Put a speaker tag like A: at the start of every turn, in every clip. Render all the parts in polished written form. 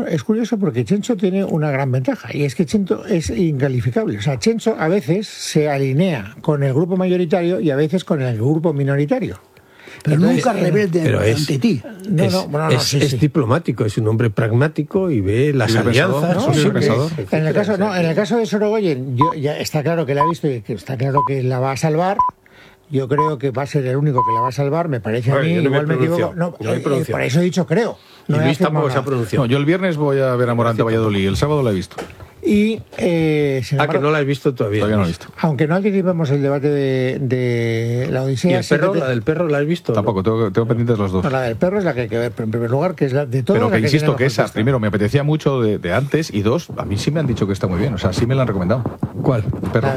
A: es curioso porque Chencho tiene una gran ventaja y es que Chencho es incalificable. O sea, Chencho a veces se alinea con el grupo mayoritario y a veces con el grupo minoritario.
B: Pero nunca rebelde ante ti.
C: Es diplomático, es un hombre pragmático y ve las alianzas.
A: En el caso de Sorogoyen, ya está claro que la ha visto y que está claro que la va a salvar. Yo creo que va a ser el único que la va a salvar, me parece a mí, igual me equivoco. Por eso he dicho creo.
C: No, y Luis tampoco se ha pronunciado.
D: Yo el viernes voy a ver a Morante Valladolid, el sábado la he visto.
A: Y, sin embargo,
C: que no la has visto todavía.
D: Todavía no la he visto.
A: Aunque no anticipemos el debate de la Odisea.
C: ¿Y el perro? ¿La del perro la has visto?
D: Tampoco, tengo pendientes los dos.
A: No, la del perro es la que hay que ver, pero en primer lugar, que es la de todo.
D: Pero que insisto que esa, primero, me apetecía mucho de antes, y dos, a mí sí me han dicho que está muy bien, o sea, sí me la han recomendado.
C: ¿Cuál?
D: Perro.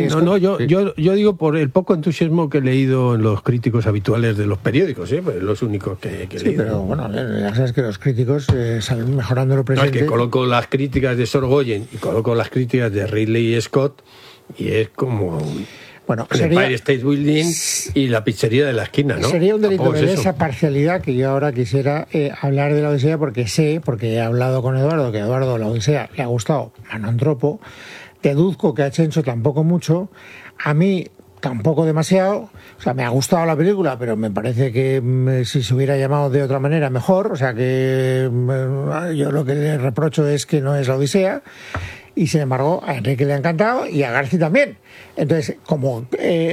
C: Yo digo por el poco entusiasmo que he leído en los críticos habituales de los periódicos, pues los únicos que he leído.
A: Pero bueno, ya sabes que los críticos salen mejorando lo presente.
C: No, es que coloco las críticas de Sorogoyen y coloco las críticas de Ridley Scott y es como el Empire State Building y la pizzería de la esquina, ¿no?
A: Sería un delito de esa parcialidad que yo ahora quisiera hablar de la Odisea porque he hablado con Eduardo, que a Eduardo la Odisea le ha gustado Manantropo, deduzco que a Chencho tampoco mucho, a mí tampoco demasiado, o sea, me ha gustado la película, pero me parece que si se hubiera llamado de otra manera mejor, o sea que yo lo que le reprocho es que no es la Odisea. Y sin embargo a Enrique le ha encantado y a Garci también. Entonces, como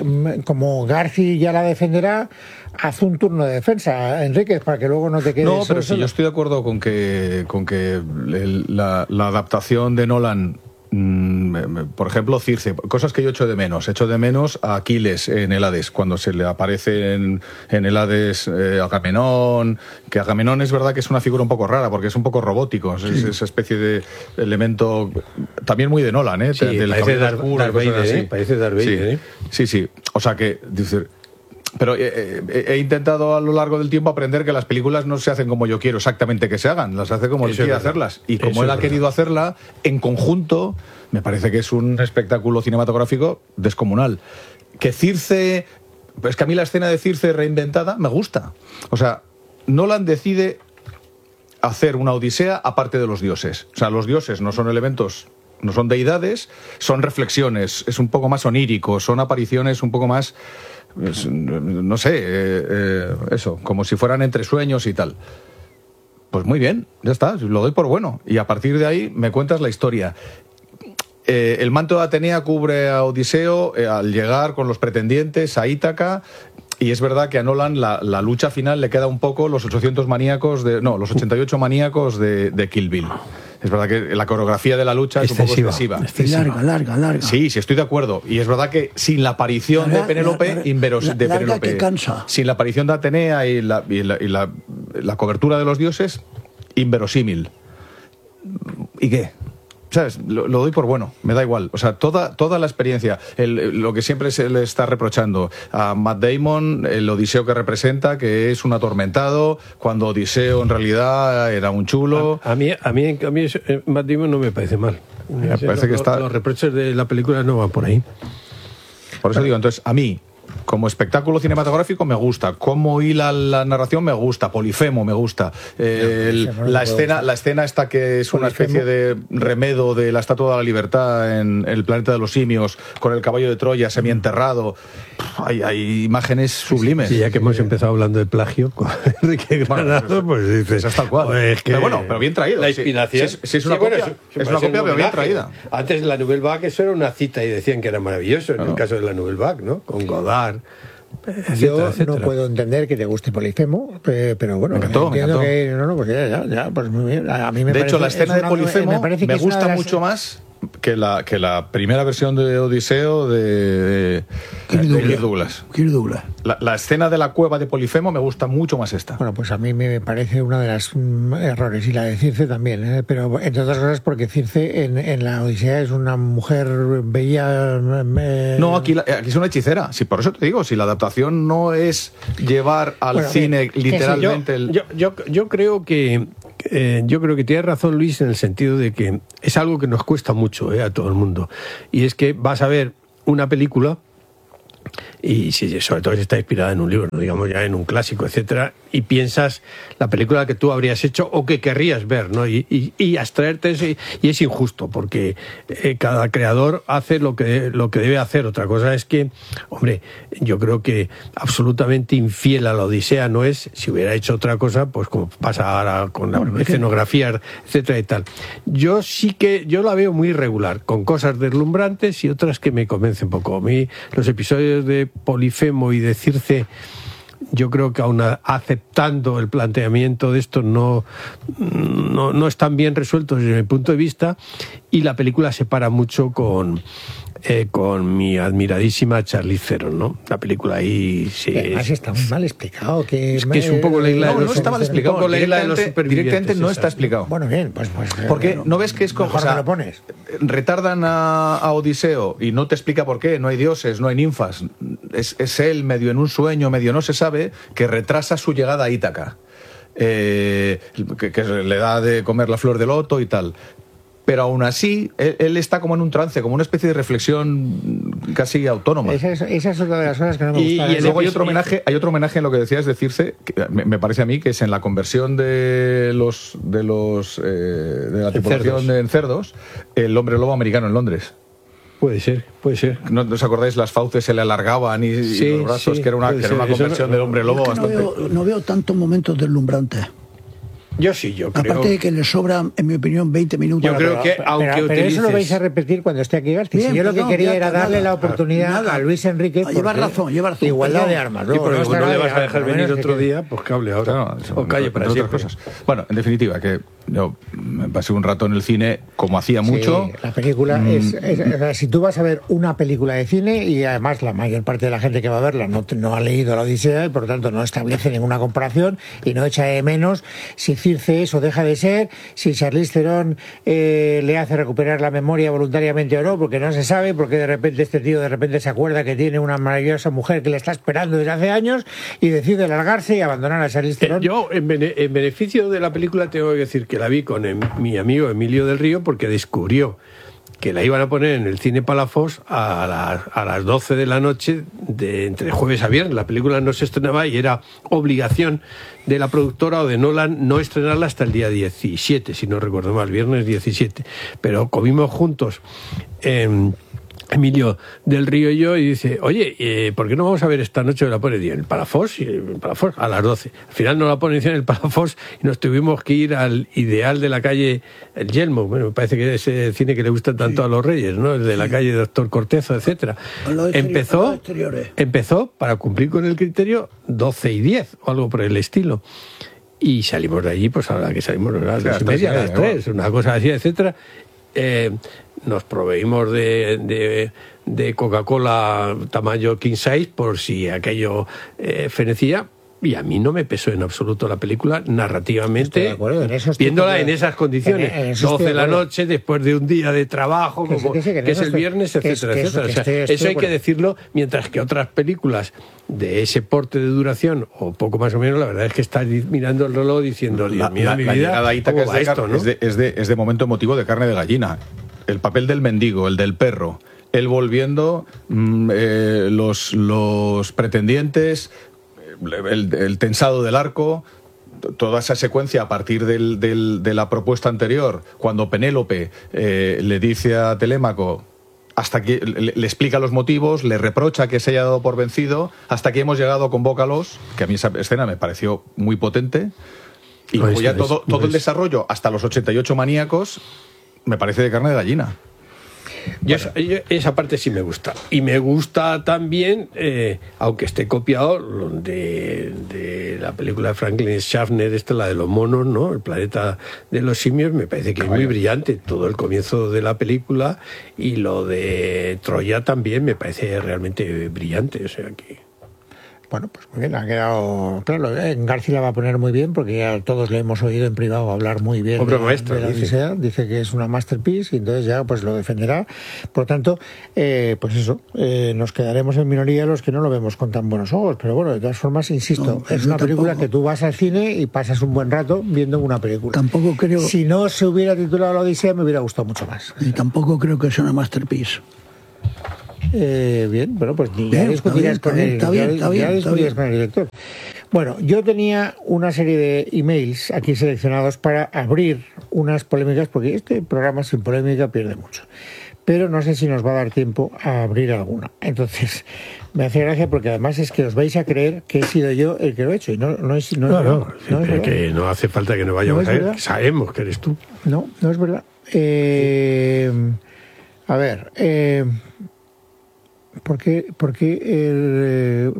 A: Garci ya la defenderá, haz un turno de defensa, Enrique, para que luego no te quedes.
D: No, pero sí, yo estoy de acuerdo con que la adaptación de Nolan, por ejemplo, Circe, cosas que yo echo de menos. Echo de menos a Aquiles en el Hades, cuando se le aparece en el Hades Agamenón, que Agamenón es verdad que es una figura un poco rara, porque es un poco robótico, es esa especie de elemento también muy de Nolan,
C: Sí, parece Darth Vader, parece Darth Vader,
D: Sí, o sea que, pero he intentado a lo largo del tiempo aprender que las películas no se hacen como yo quiero exactamente que se hagan, las hace como él quiere hacerlas. Y como él ha querido hacerla, en conjunto, me parece que es un espectáculo cinematográfico descomunal. Que Circe, es que a mí la escena de Circe reinventada me gusta. O sea, Nolan decide hacer una Odisea aparte de los dioses. O sea, los dioses no son elementos, no son deidades, son reflexiones, es un poco más onírico, son apariciones un poco más, no sé, eso, como si fueran entre sueños y tal. Pues muy bien, ya está, lo doy por bueno. Y a partir de ahí me cuentas la historia. El manto de Atenea cubre a Odiseo al llegar con los pretendientes a Ítaca. Y es verdad que a Nolan la lucha final le queda un poco los 88 maníacos de Kill Bill. Es verdad que la coreografía de la lucha es un poco excesiva.
B: Larga.
D: Sí, estoy de acuerdo. Y es verdad que sin la aparición de Penélope,
B: que cansa.
D: Sin la aparición de Atenea y la cobertura de los dioses, inverosímil. ¿Y qué? ¿Sabes? Lo doy por bueno, me da igual. O sea, toda la experiencia, lo que siempre se le está reprochando a Matt Damon, el Odiseo que representa, que es un atormentado, cuando Odiseo en realidad era un chulo.
C: A mí Matt Damon no me parece mal.
D: Me parece que
C: los reproches de la película no van por ahí.
D: Por eso digo, entonces, a mí, como espectáculo cinematográfico me gusta, cómo hila la narración me gusta, Polifemo me gusta, la escena esta que es una especie de remedo de la Estatua de la Libertad en el planeta de los simios, con el caballo de Troya semienterrado, hay imágenes sublimes.
C: Sí, ya que hemos empezado hablando de plagio con Enrique Granados, pues dices,
D: es tal cual.
C: Pues que
D: pero bien traído.
C: La inspiración.
D: Si es una copia, es una copia pero bien traída.
C: Antes la Nouvelle Vague, eso era una cita y decían que era maravilloso, en el caso de la Nouvelle Vague, ¿no? Con Godard.
A: Yo no puedo entender que te guste Polifemo, pero bueno,
D: me encantó.
A: Pues ya, pues muy bien. A mí
D: de hecho, la escena de Polifemo me gusta mucho más que la primera versión de Odiseo de Kirk Douglas. La escena de la cueva de Polifemo me gusta mucho más esta.
A: Bueno, pues a mí me parece una de las errores, y la de Circe también, pero entre otras cosas porque Circe en la Odisea es una mujer bella.
D: No, aquí es una hechicera. Sí, por eso te digo, si la adaptación no es llevar al cine literalmente
C: yo creo que tienes razón, Luis, en el sentido de que es algo que nos cuesta mucho a todo el mundo. Y es que vas a ver una película y sobre todo si está inspirada en un libro, digamos ya en un clásico, etcétera, y piensas la película que tú habrías hecho o que querrías ver, ¿no? Y abstraerte eso, y es injusto, porque cada creador hace lo que debe hacer. Otra cosa es que, hombre, yo creo que absolutamente infiel a la Odisea no es. Si hubiera hecho otra cosa, pues como pasa ahora con la escenografía, etcétera y tal. Yo la veo muy irregular, con cosas deslumbrantes y otras que me convencen poco. A mí los episodios de Polifemo y de Circe, yo creo que aún aceptando el planteamiento de esto no están bien resueltos desde mi punto de vista, y la película se para mucho con mi admiradísima Charlize Theron, ¿no? La película ahí sí.
A: Además está muy mal explicado. Que
C: es un poco la isla de los...
D: No está mal explicado. Directamente no está explicado.
A: Bueno, bien, pues
D: porque no ves que es como...
A: Mejor me lo pones.
D: Retardan a Odiseo y no te explica por qué. No hay dioses, no hay ninfas. Es él medio en un sueño, medio no se sabe, que retrasa su llegada a Ítaca. Que le da de comer la flor de loto y tal. Pero aún así, él está como en un trance, como una especie de reflexión casi autónoma.
A: Esa es otra de las cosas que no me gusta.
D: Y luego hay otro homenaje en lo que decías de Circe, que me parece a mí que es en la conversión de la tripulación en cerdos, el hombre lobo americano en Londres.
C: Puede ser.
D: ¿No os acordáis? Las fauces se le alargaban y los brazos, que era una conversión del hombre lobo bastante...
B: No veo tantos momentos deslumbrantes.
C: Yo creo...
B: Aparte de que le sobran, en mi opinión, 20 minutos.
C: Yo creo que, aunque
A: pero eso lo vais a repetir cuando esté aquí García. Si yo lo que quería era darle la oportunidad a Luis Enrique...
B: Lleva razón.
A: Igualdad de armas.
C: Y porque no le vas a dejar venir otro día, pues que hable ahora. O calle para siempre.
D: Otras cosas. Bueno, en definitiva, que yo me pasé un rato en el cine, como hacía mucho...
A: La película si tú vas a ver una película de cine, y además la mayor parte de la gente que va a verla no ha leído la Odisea, y por lo tanto no establece ninguna comparación, y no echa de menos si Circe es o deja de ser, si Charlize Theron le hace recuperar la memoria voluntariamente o no, porque no se sabe, porque de repente este tío se acuerda que tiene una maravillosa mujer que le está esperando desde hace años y decide largarse y abandonar a Charlize Theron.
C: Yo, en beneficio de la película, tengo que decir que la vi con mi amigo Emilio del Río, porque descubrió que la iban a poner en el Cine Palafox a las 12 de la noche, entre jueves a viernes. La película no se estrenaba y era obligación de la productora o de Nolan no estrenarla hasta el día 17, si no recuerdo mal, viernes 17. Pero comimos juntos Emilio del Río y yo, y dice, oye, ¿por qué no vamos a ver esta noche la pone en el Palafox? Y el Palafox a las 12. Al final no la ponen en el Palafox y nos tuvimos que ir al Ideal de la calle El Yelmo. Bueno, me parece que es ese cine que le gusta tanto a los Reyes, ¿no? El de la calle Doctor Cortezo, etcétera. Empezó, para cumplir con el criterio, 12:10 o algo por el estilo. Y salimos de allí, pues ahora que salimos a las 2:30, a las 3, una cosa así, etcétera. Nos proveímos de Coca-Cola tamaño king size por si aquello fenecía, y a mí no me pesó en absoluto la película narrativamente, viéndola en esas condiciones, 12 de la noche, después de un día de trabajo, que es el viernes, etcétera, etcétera. Eso hay que decirlo, mientras que otras películas de ese porte de duración, o poco más o menos, la verdad es que estás mirando el reloj diciendo, Dios mío, mi vida,
D: llegada a Ítaca es de momento emotivo de carne de gallina. El papel del mendigo, el del perro, él volviendo, los pretendientes, el tensado del arco, toda esa secuencia a partir de la propuesta anterior, cuando Penélope le dice a Telémaco, hasta que le explica los motivos, le reprocha que se haya dado por vencido, hasta que hemos llegado, convócalos, que a mí esa escena me pareció muy potente, y luego ya todo el desarrollo hasta los 88 maníacos me parece de carne de gallina.
C: Esa parte sí me gusta. Y me gusta también, aunque esté copiado, de la película de Franklin Schaffner, la de los monos, ¿no? El planeta de los simios, me parece que es muy brillante. Todo el comienzo de la película, y lo de Troya también me parece realmente brillante. O sea que...
A: Bueno, pues muy bien, ha quedado claro. García la va a poner muy bien, porque ya todos le hemos oído en privado hablar muy bien de la Odisea. Dice que es una masterpiece, y entonces ya pues lo defenderá. Por lo tanto, pues eso, nos quedaremos en minoría los que no lo vemos con tan buenos ojos. Pero bueno, de todas formas, insisto, es una película que tú vas al cine y pasas un buen rato viendo una película.
B: Tampoco creo...
A: Si no se hubiera titulado La Odisea, me hubiera gustado mucho más.
B: Y tampoco creo que sea una masterpiece.
A: Bien, bueno, pues ya
B: Bien,
A: discutirás
B: está
A: con
B: bien,
A: el
B: está bien, está bien,
A: ya
B: está
A: discutirás
B: bien.
A: con el director. Bueno, yo tenía una serie de emails aquí seleccionados para abrir unas polémicas, porque este programa sin polémica pierde mucho. Pero no sé si nos va a dar tiempo a abrir alguna. Entonces, me hace gracia porque además es que os vais a creer que he sido yo el que lo he hecho. Y no es verdad. No es verdad.
C: Que no hace falta que nos vayamos
A: No
C: a
A: es
C: ver.
A: verdad.
C: Sabemos que eres tú.
A: No es verdad. A ver, ¿por qué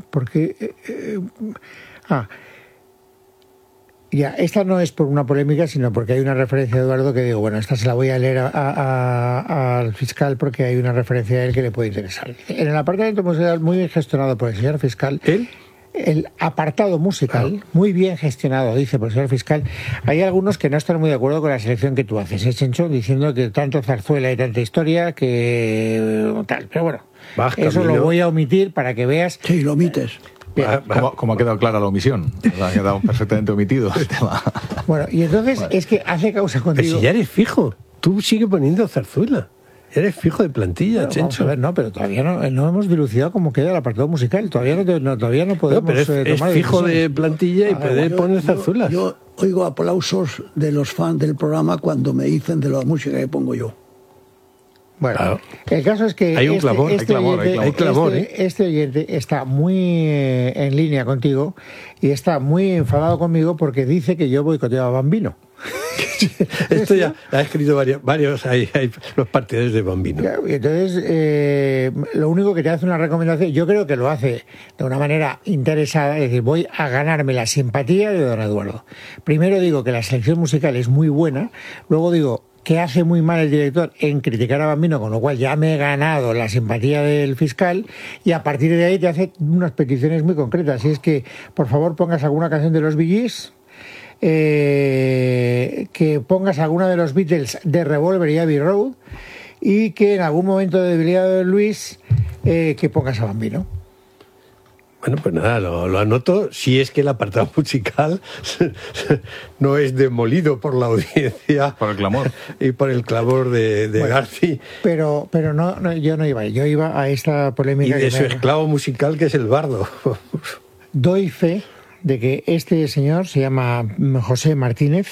A: ya, esta no es por una polémica, sino porque hay una referencia a Eduardo que digo, bueno, esta se la voy a leer al fiscal porque hay una referencia a él que le puede interesar. En el apartamento musical muy bien gestionado por el señor fiscal,
C: ¿Él?
A: el apartado musical, muy bien gestionado, dice por el señor fiscal. Hay algunos que no están muy de acuerdo con la selección que tú haces, Chencho, diciendo que tanto zarzuela y tanta historia que tal. Pero bueno,
C: Vas,
A: eso
C: Camilo.
A: lo voy a omitir para que veas.
B: Sí, lo omites.
A: Bien.
D: Como ha quedado clara la omisión. Ha quedado perfectamente omitido el tema.
A: Bueno, y entonces es que hace causa
C: Pero
A: contigo.
C: si ya eres fijo. Tú sigue poniendo zarzuela. Eres fijo de plantilla,
A: Bueno, vamos
C: Chencho.
A: a ver, no, pero todavía no hemos dilucidado cómo queda el apartado musical. Todavía no podemos
C: No, pero es
A: tomar
C: fijo de
A: decisiones.
C: plantilla y
A: A ver,
C: puede poner zarzuelas.
B: Yo oigo aplausos de los fans del programa cuando me dicen de la música que pongo yo.
A: Bueno,
C: Claro.
A: el caso es que
C: Hay un clamor,
D: hay clamor, hay
C: clamor,
A: este oyente está muy en línea contigo y está muy enfadado conmigo porque dice que yo boicoteo a Bambino.
C: Esto ya ha escrito varios hay los partidarios de Bambino.
A: Claro, y entonces, lo único que te hace una recomendación, yo creo que lo hace de una manera interesada, es decir, voy a ganarme la simpatía de don Eduardo. Primero digo que la selección musical es muy buena, luego digo que hace muy mal el director en criticar a Bambino, con lo cual ya me he ganado la simpatía del fiscal, y a partir de ahí te hace unas peticiones muy concretas. Y es que, por favor, pongas alguna canción de los Bee Gees, que pongas alguna de los Beatles de Revolver y Abbey Road, y que en algún momento de debilidad de Luis que pongas a Bambino.
C: Bueno, pues nada, lo anoto. Si es que el apartado musical no es demolido por la audiencia.
D: Por el clamor.
C: Y por el clamor de Garci.
A: Pero no, yo no iba ahí. Yo iba a esta
C: Y
A: polémica.
C: de su esclavo musical, que es el bardo.
A: Doy fe de que este señor se llama José Martínez,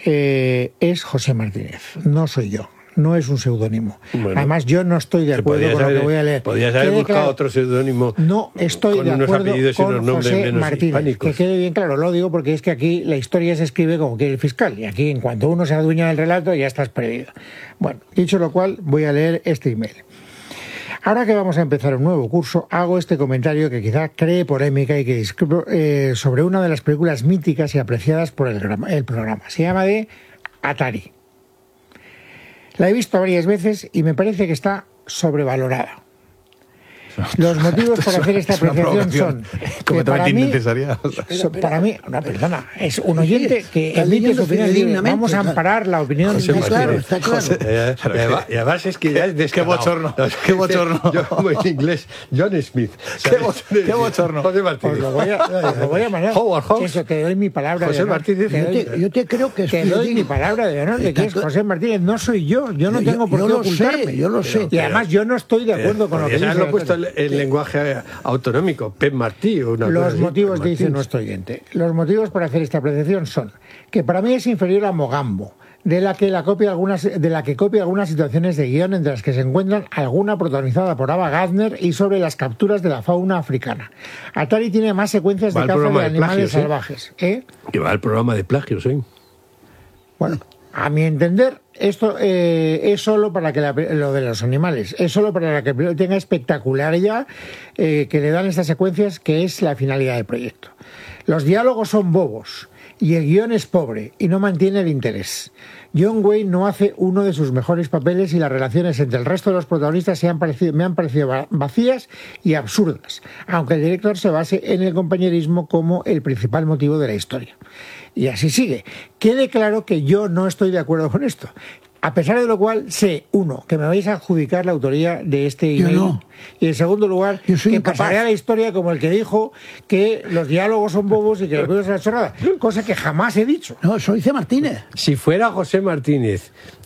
A: es José Martínez, no soy yo. No es un seudónimo.
C: Bueno,
A: además, yo no estoy de acuerdo con lo que voy a leer.
C: Podrías haber
A: Quede
C: buscado
A: claro,
C: otro seudónimo.
A: no estoy
C: con
A: de
C: unos
A: acuerdo
C: apellidos y unos
A: con
C: nombres
A: José
C: menos
A: Martínez.
C: hispánicos.
A: Que quede bien claro, lo digo porque es que aquí la historia se escribe como quiere el fiscal. Y aquí, en cuanto uno se adueña del relato, ya estás perdido. Bueno, dicho lo cual, voy a leer este email. Ahora que vamos a empezar un nuevo curso, hago este comentario que quizá cree polémica y que discrepo sobre una de las películas míticas y apreciadas por el programa. Se llama de Atari. La he visto varias veces y me parece que está sobrevalorada. Los motivos para hacer esta
D: Es una
A: apreciación son
D: provocación
A: que
D: completamente innecesaria.
A: para mí, no, perdona, es un oyente que
B: Está
A: emite su
B: leyendo
A: opinión libre.
B: fidedignamente,
A: Vamos a
B: claro.
A: amparar la opinión
C: José
A: de
C: Martínez.
B: Está claro.
C: Y además es que ya es descarado.
D: bochorno,
C: No, es
D: qué bochorno.
C: Yo, como en inglés, John Smith.
D: Qué bochorno.
C: José
A: Pues
C: Martínez.
A: lo voy a mandar.
C: Howard Hawks.
A: Eso, te doy mi palabra
C: José
A: de honor.
C: Martínez.
B: Yo te creo que es
A: Te doy mi
B: fidedigno.
A: palabra de honor de que es José Martínez, no soy yo. Yo no tengo por qué
B: lo sé,
A: ocultarme.
B: yo lo sé.
A: Y además yo no estoy de acuerdo con lo que
C: Podrías
A: dice.
C: haberlo puesto en lenguaje autonómico, Pep Martí o una cosa
A: Los
C: así,
A: motivos,
C: Pep
A: dice
C: Martínez.
A: nuestro oyente. Los motivos para hacer esta apreciación son que para mí es inferior a Mogambo, de la que copia algunas situaciones de guión, entre las que se encuentran alguna protagonizada por Ava Gardner y sobre las capturas de la fauna africana. Atari tiene más secuencias
C: Va
A: de
C: el
A: caza de
C: programa de
A: animales
C: plagios, ¿eh?
A: salvajes.
C: Que va el programa de plagios, ¿eh?
A: Bueno, a mi entender, esto es solo para que lo de los animales, es solo para que tenga espectacularidad que le dan estas secuencias, que es la finalidad del proyecto. Los diálogos son bobos y el guión es pobre y no mantiene el interés. John Wayne no hace uno de sus mejores papeles y las relaciones entre el resto de los protagonistas me han parecido vacías y absurdas, aunque el director se base en el compañerismo como el principal motivo de la historia. Y así sigue. Quede claro que yo no estoy de acuerdo con esto. A pesar de lo cual, sé, uno, que me vais a adjudicar la autoría de este
B: Yo
A: email.
B: no.
A: Y en segundo lugar,
B: Yo soy
A: que
B: incapaz.
A: pasaré a la historia como el que dijo que los diálogos son bobos y que los vídeos son una chorrada. Cosa que jamás he dicho.
B: No, soy C. Martínez.
C: Si fuera José Martínez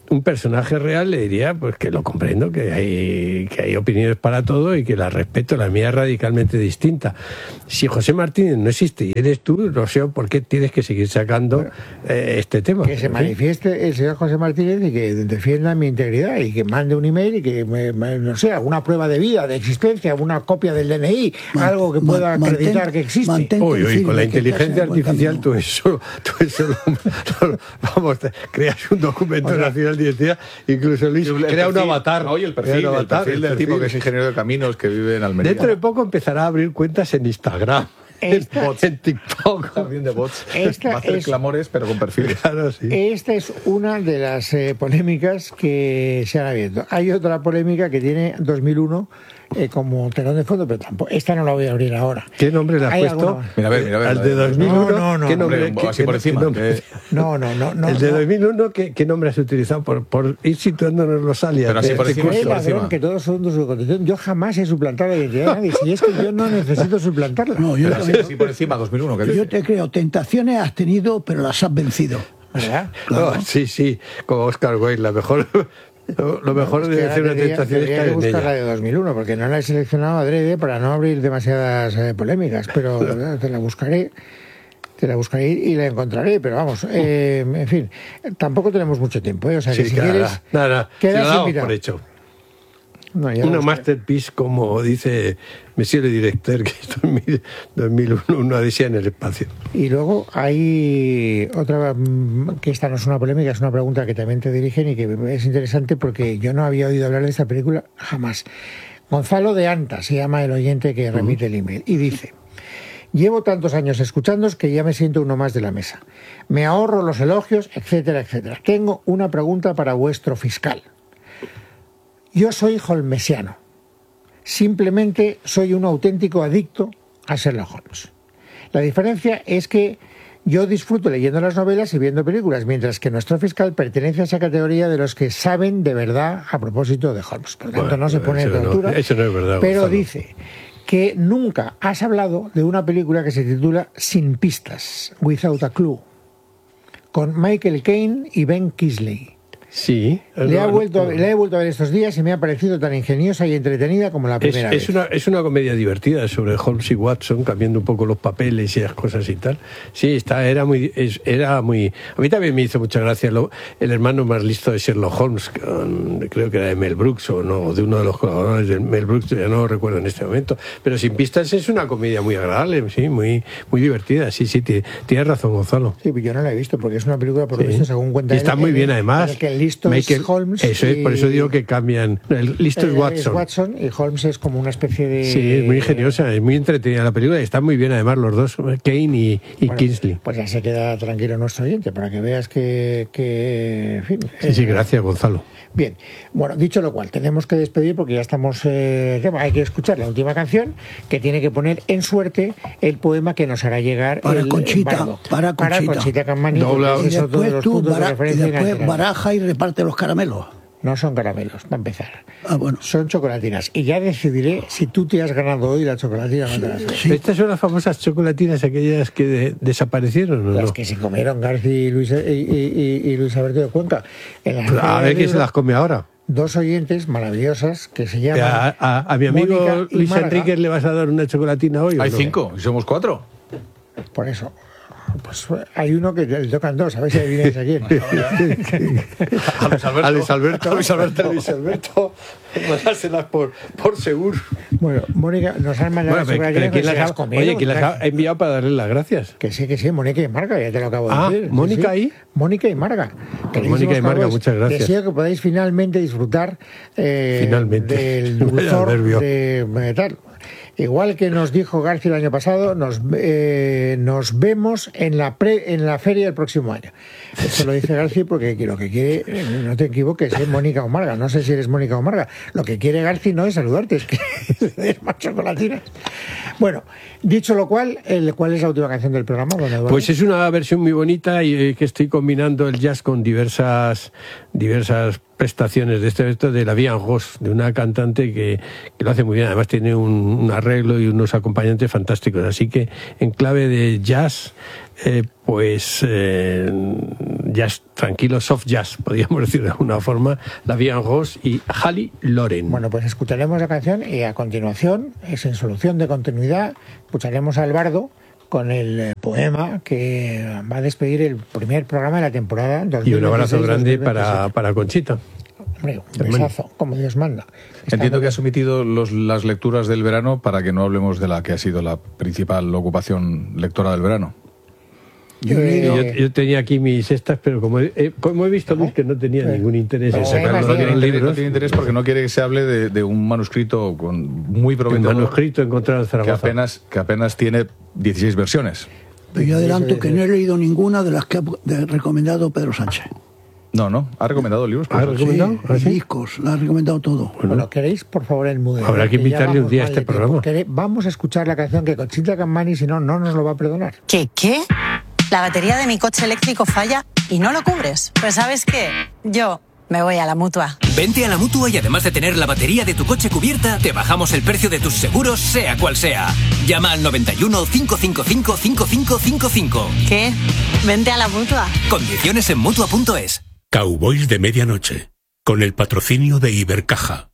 C: un personaje real le diría pues que lo comprendo, que hay opiniones para todo y que las respeto, la mía es radicalmente distinta. Si José Martínez no existe y eres tú, no sé por qué tienes que seguir sacando este tema.
A: Que se manifieste el señor José Martínez y que defienda mi integridad y que mande un email y que, no sé, alguna prueba de vida, de existencia, una copia del DNI, algo que pueda acreditar que existe.
C: Uy, con la inteligencia artificial tú eso vamos, creas un documento nacional de identidad, incluso Luis crea un avatar.
D: Oye, el perfil del tipo que es ingeniero de caminos que vive en Almería.
C: Dentro de poco empezará a abrir cuentas en Instagram. En TikTok.
D: Jardín de bots. Va a hacer clamores, pero con perfil.
A: Claro, sí. Esta es una de las polémicas que se han abierto. Hay otra polémica que tiene 2001 como telón de fondo, pero tampoco. Esta no la voy a abrir ahora.
C: ¿Qué nombre le has puesto?
D: Mira, a ver.
C: Al de 2001.
A: No.
C: ¿Qué nombre?
D: Así por encima.
A: No.
C: El de 2001, ¿qué nombre has utilizado? Por ir situándonos los alias.
D: Pero así por encima.
A: Que todos son de su condición. Yo jamás he suplantado la identidad de nadie. Si es que yo no necesito suplantarla.
B: No, yo
D: así por encima, 2001. ¿Qué
B: yo te creo, tentaciones has tenido, pero las has vencido.
A: ¿Verdad?
C: Claro. No, sí, como Oscar Wilde, lo mejor de hacer una tentación es caer en
A: buscar
C: ella.
A: La de 2001, porque no la he seleccionado adrede para no abrir demasiadas polémicas, pero te la buscaré y la encontraré, pero vamos, en fin, tampoco tenemos mucho tiempo, o sea que si quieres...
C: Nada,
A: quedas
C: por hecho.
A: No,
C: una masterpiece, como dice Monsieur le Directeur, que es 2001 Odisea en el espacio.
A: Y luego hay otra, que esta no es una polémica, es una pregunta que también te dirigen y que es interesante porque yo no había oído hablar de esta película jamás. Gonzalo de Anta se llama el oyente que remite el email y dice: llevo tantos años escuchándos que ya me siento uno más de la mesa. Me ahorro los elogios, etcétera, etcétera. Tengo una pregunta para vuestro fiscal. Yo soy holmesiano. Simplemente soy un auténtico adicto a Sherlock Holmes. La diferencia es que yo disfruto leyendo las novelas y viendo películas, mientras que nuestro fiscal pertenece a esa categoría de los que saben de verdad a propósito de Holmes. Por lo tanto, no se pone en altura.
C: Eso no es verdad,
A: pero
C: Gonzalo.
A: dice que nunca has hablado de una película que se titula Sin pistas, Without a Clue, con Michael Caine y Ben Kingsley.
C: Sí.
A: La he vuelto a ver estos días y me ha parecido tan ingeniosa y entretenida como la primera vez.
C: Es una comedia divertida sobre Holmes y Watson, cambiando un poco los papeles y las cosas y tal. Sí, era muy... A mí también me hizo mucha gracia el hermano más listo de Sherlock Holmes, creo que era de Mel Brooks, o no, de uno de los colaboradores de Mel Brooks, ya no lo recuerdo en este momento. Pero Sin pistas es una comedia muy agradable, sí, muy divertida. Sí, tienes razón, Gonzalo.
A: Sí, yo no la he visto porque es una película, por lo visto, según cuenta.
C: Y está muy bien, además.
A: Listo es Holmes.
C: Eso es, por eso digo que cambian. El listo es Watson.
A: Es Watson y Holmes es como una especie de...
C: Sí, es muy ingeniosa, es muy entretenida la película y está muy bien, además, los dos, Kane y Kingsley.
A: Pues ya se queda tranquilo nuestro oyente, para que veas que en fin,
C: sí, gracias, Gonzalo.
A: Bien, bueno, dicho lo cual, tenemos que despedir porque ya estamos... hay que escuchar la última canción, que tiene que poner en suerte el poema que nos hará llegar
B: para Conchita.
A: Para Conchita Cammani.
B: Y después tú baraja y reparte los caramelos.
A: No son caramelos, para empezar.
B: Bueno.
A: Son chocolatinas. Y ya decidiré si tú te has ganado hoy la chocolatina o no te la has ganado.
C: Sí. Estas son las famosas chocolatinas, aquellas que desaparecieron, ¿no?
A: Las que se comieron García y Luis Alberto de Cuenca.
C: A ver quién se las come ahora.
A: Dos oyentes maravillosas que se llaman...
C: A mi amigo Luis Enríquez le vas a dar una chocolatina hoy.
D: Hay 5, y somos 4.
A: Por eso. Pues hay uno que le tocan 2, a ver si adivináis a quién.
C: A Luis Alberto, mandárselas por seguro.
A: Bueno, Mónica, nos han mandado
C: chocolatinas que se las comieron. Oye, ¿quién las ha enviado para darle las gracias?
A: Que sí, Mónica y Marga, ya te lo acabo de decir.
C: ¿Mónica y?
A: Mónica y Marga.
C: Mónica y Marga, muchas gracias.
A: Deseo que podáis finalmente disfrutar del dulzor de tal. Igual que nos dijo García el año pasado, nos vemos en la feria del próximo año. Esto lo dice García porque lo que quiere, no te equivoques, es Mónica o Marga. No sé si eres Mónica o Marga. Lo que quiere García no es saludarte, es que es más chocolatinas. Bueno, dicho lo cual, ¿cuál es la última canción del programa, don Eduardo?
C: Pues es una versión muy bonita y que estoy combinando el jazz con diversas prestaciones de este evento de La Vie en Rose, de una cantante que lo hace muy bien. Además tiene un arreglo y unos acompañantes fantásticos. Así que en clave de jazz, jazz tranquilo, soft jazz, podríamos decir de alguna forma, La Vie en Rose y Hallie Loren.
A: Bueno, pues escucharemos la canción y a continuación, en solución de continuidad, escucharemos al bardo con el poema que va a despedir el primer programa de la temporada 2016,
C: y un abrazo grande para Conchita.
A: Hombre, un besazo, como Dios manda.
D: Entiendo que has omitido las lecturas del verano para que no hablemos de la que ha sido la principal ocupación lectora del verano.
C: Yo tenía aquí mis estas, pero como he visto, Luis, que no tenía ningún interés en sacarlo.
D: No tiene interés porque no quiere que se hable de un manuscrito muy prometedor.
C: Un manuscrito encontrado en Zaragoza.
D: Que apenas tiene 16 versiones.
B: Pero yo adelanto que no he leído ninguna de las que ha recomendado Pedro Sánchez.
D: No, ha recomendado libros.
C: ¿Ha recomendado?
B: Sí, discos, lo ha recomendado todo.
A: Bueno, ¿queréis, por favor, el Mood?
C: Habrá que invitarle un día a este programa.
A: Vamos a escuchar la canción que Conchita Cammani, si no nos lo va a perdonar.
E: ¿Qué? La batería de mi coche eléctrico falla y no lo cubres. Pues ¿sabes qué? Yo me voy a la Mutua.
F: Vente a la Mutua y además de tener la batería de tu coche cubierta, te bajamos el precio de tus seguros, sea cual sea. Llama al 91 555 5555.
E: ¿Qué? Vente a la Mutua.
F: Condiciones en Mutua.es.
G: Cowboys de Medianoche, con el patrocinio de Ibercaja.